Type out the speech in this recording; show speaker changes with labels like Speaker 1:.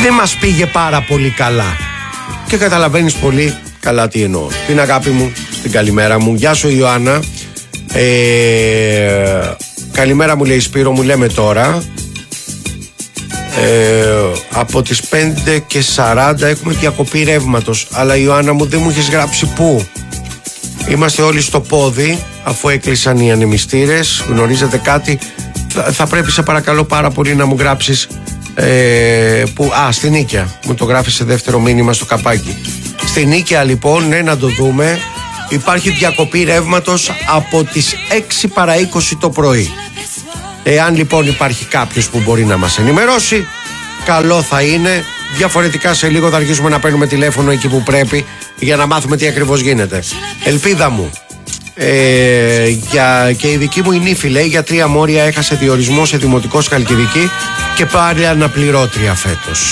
Speaker 1: δεν μας πήγε πάρα πολύ καλά. Και καταλαβαίνεις πολύ καλά τι εννοώ. Την αγάπη μου, την καλημέρα μου. Γεια σου Ιωάννα. Καλημέρα μου λέει Σπύρο, μου λέμε τώρα. Από τις 5:40 έχουμε διακοπή ρεύματος. Αλλά Ιωάννα μου δεν μου έχεις γράψει πού. Είμαστε όλοι στο πόδι αφού έκλεισαν οι ανεμιστήρες. Γνωρίζετε κάτι? Θα πρέπει σε παρακαλώ πάρα πολύ να μου γράψεις που, στην Νίκαια. Μου το γράφει σε δεύτερο μήνυμα στο καπάκι. Στην Νίκαια λοιπόν, ναι, να το δούμε. Υπάρχει διακοπή ρεύματος από τις 6 παρά 20 το πρωί. Εάν λοιπόν υπάρχει κάποιος που μπορεί να μας ενημερώσει, καλό θα είναι. Διαφορετικά σε λίγο θα αρχίσουμε να παίρνουμε τηλέφωνο εκεί που πρέπει για να μάθουμε τι ακριβώς γίνεται. Ελπίδα μου. Και η δική μου η νύφη λέει για 3 μόρια έχασε διορισμό σε δημοτικό Χαλκιδική και πάλι αναπληρώτρια φέτος.